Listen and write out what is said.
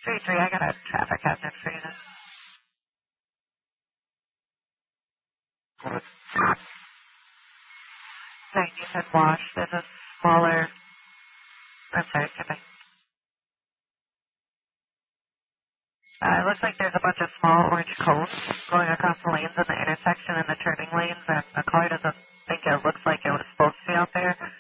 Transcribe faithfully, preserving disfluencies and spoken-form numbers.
three three, I got a traffic hazard for you then. Sorry, you said wash. There's a smaller, I'm sorry, excuse me. Uh, it looks like there's a bunch of small orange cones going across the lanes in the intersection and the turning lanes, and the car doesn't think it looks like it was supposed to be out there.